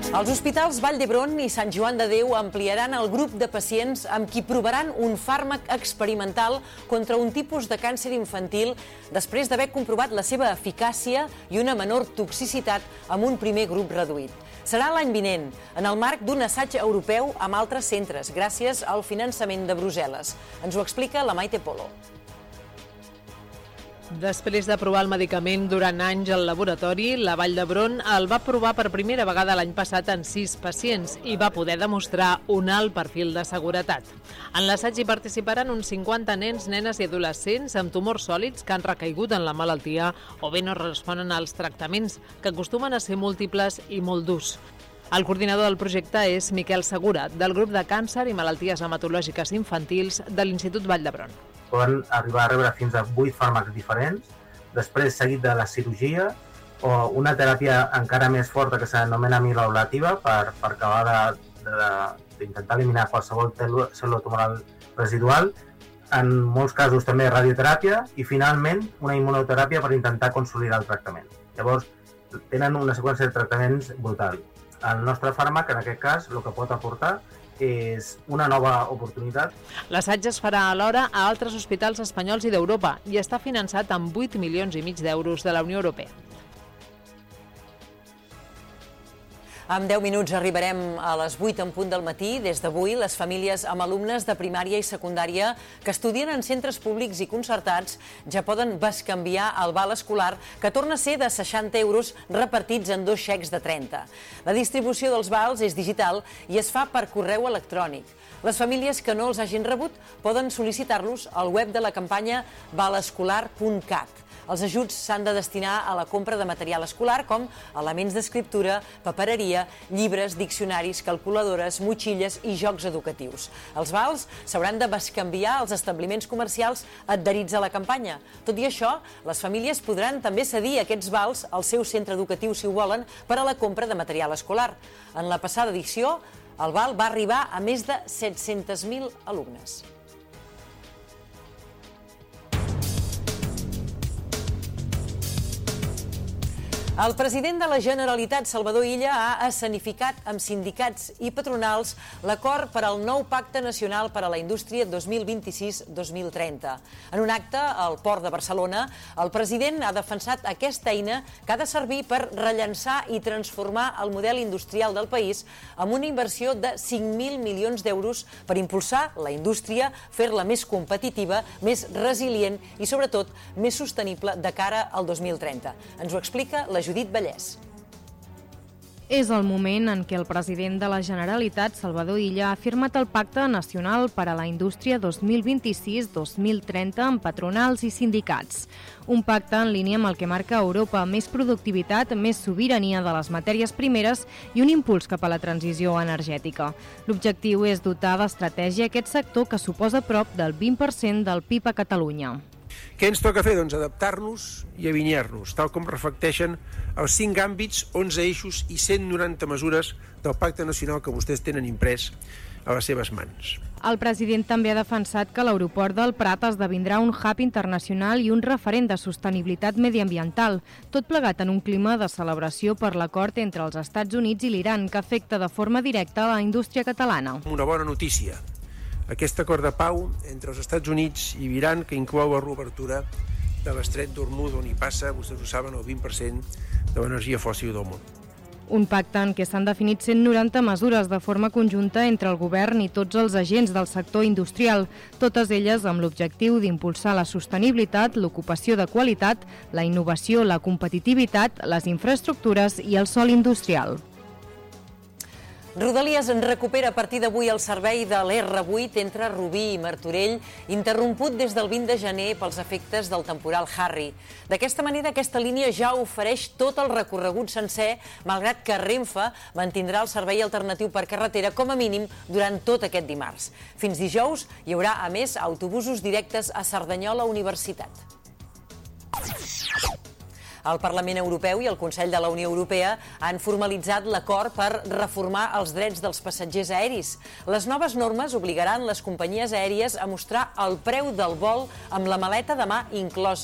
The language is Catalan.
Els hospitals Vall d'Hebron i Sant Joan de Déu ampliaran el grup de pacients amb qui provaran un fàrmac experimental contra un tipus de càncer infantil després d'haver comprovat la seva eficàcia i una menor toxicitat amb un primer grup reduït. Serà l'any vinent, en el marc d'un assaig europeu amb altres centres, gràcies al finançament de Brussel·les. Ens ho explica la Maite Polo. Després de provar el medicament durant anys al laboratori, la Vall d'Hebron el va provar per primera vegada l'any passat en 6 pacients i va poder demostrar un alt perfil de seguretat. En l'assaig hi participaran uns 50 nens, nenes i adolescents amb tumors sòlids que han recaigut en la malaltia o bé no responen als tractaments, que acostumen a ser múltiples i molt durs. El coordinador del projecte és Miquel Segura, del grup de càncer i malalties hematològiques infantils de l'Institut Vall d'Hebron. Poden arribar a rebre fins a 8 fàrmacs diferents, després seguit de la cirurgia o una teràpia encara més forta que s'anomena amiloablativa per acabar d'intentar eliminar qualsevol cèl·lula tumoral residual, en molts casos també radioteràpia i finalment una immunoteràpia per intentar consolidar el tractament. Llavors tenen una seqüència de tractaments brutal. El nostre fàrmac, en aquest cas, el que pot aportar és una nova oportunitat. L'assaig es farà alhora a altres hospitals espanyols i d'Europa i està finançat amb 8,5 milions d'euros de la Unió Europea. En 10 minuts arribarem a les 8 en punt del matí. Des d'avui, les famílies amb alumnes de primària i secundària que estudien en centres públics i concertats ja poden bescanviar el val escolar, que torna a ser de 60 euros repartits en 2 xecs de 30. La distribució dels vals és digital i es fa per correu electrònic. Les famílies que no els hagin rebut poden sol·licitar-los al web de la campanya valescolar.cat. Els ajuts s'han de destinar a la compra de material escolar com elements d'escriptura, papereria, llibres, diccionaris, calculadores, motxilles i jocs educatius. Els vals s'hauran de bescanviar als establiments comercials adherits a la campanya. Tot i això, les famílies podran també cedir aquests vals al seu centre educatiu si ho volen per a la compra de material escolar. En la passada edició, el val va arribar a més de 700.000 alumnes. El president de la Generalitat, Salvador Illa, ha escenificat amb sindicats i patronals l'acord per al nou Pacte Nacional per a la Indústria 2026-2030. En un acte al Port de Barcelona, el president ha defensat aquesta eina que ha de servir per rellançar i transformar el model industrial del país amb una inversió de 5.000 milions d'euros per impulsar la indústria, fer-la més competitiva, més resilient i, sobretot, més sostenible de cara al 2030. Ens ho explica la Judit Vallès. És el moment en què el president de la Generalitat, Salvador Illa, ha firmat el Pacte Nacional per a la Indústria 2026-2030 amb patronals i sindicats. Un pacte en línia amb el que marca Europa, més productivitat, més sobirania de les matèries primeres i un impuls cap a la transició energètica. L'objectiu és dotar d'estratègia aquest sector que suposa prop del 20% del PIB a Catalunya. Què ens toca fer? Doncs adaptar-nos i alinear-nos, tal com reflecteixen els 5 àmbits, 11 eixos i 190 mesures del Pacte Nacional que vostès tenen imprès a les seves mans. El president també ha defensat que l'aeroport del Prat esdevindrà un hub internacional i un referent de sostenibilitat mediambiental, tot plegat en un clima de celebració per l'acord entre els Estats Units i l'Iran, que afecta de forma directa a la indústria catalana. Una bona notícia. Aquest acord de pau entre els Estats Units i l'Iran, que inclou la reobertura de l'estret d'Hormuz, on hi passa, vostès ho saben, el 20% de l'energia fòssil del món. Un pacte en què s'han definit 190 mesures de forma conjunta entre el govern i tots els agents del sector industrial, totes elles amb l'objectiu d'impulsar la sostenibilitat, l'ocupació de qualitat, la innovació, la competitivitat, les infraestructures i el sòl industrial. Rodalies en recupera a partir d'avui el servei de l'R8 entre Rubí i Martorell, interromput des del 20 de gener pels efectes del temporal Harry. D'aquesta manera, aquesta línia ja ofereix tot el recorregut sencer, malgrat que Renfe mantindrà el servei alternatiu per carretera com a mínim durant tot aquest dimarts. Fins dijous hi haurà, a més, autobusos directes a Cerdanyola Universitat. El Parlament Europeu i el Consell de la Unió Europea han formalitzat l'acord per reformar els drets dels passatgers aeris. Les noves normes obligaran les companyies aèries a mostrar el preu del vol amb la maleta de mà inclosa.